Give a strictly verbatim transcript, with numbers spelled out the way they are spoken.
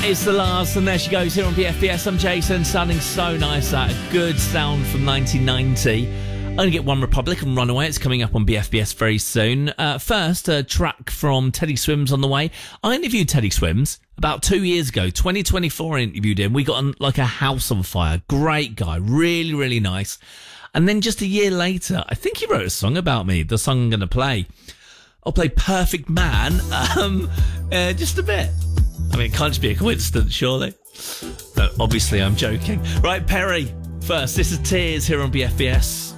It's the last, and there she goes here on B F B S. I'm Jason, sounding so nice. That a good sound from nineteen ninety. I'm going to get One Republic and Runaway. It's coming up on B F B S very soon. Uh, first, a track from Teddy Swims on the way. I interviewed Teddy Swims about two years ago, twenty twenty-four. I interviewed him. We got on like a house on fire. Great guy, really, really nice. And then just a year later, I think he wrote a song about me. The song I'm going to play. I'll play Perfect Man. Um, uh, just a bit. I mean, it can't just be a coincidence, surely. No, obviously, I'm joking. Right, Perry. First, this is Tears here on B F B S.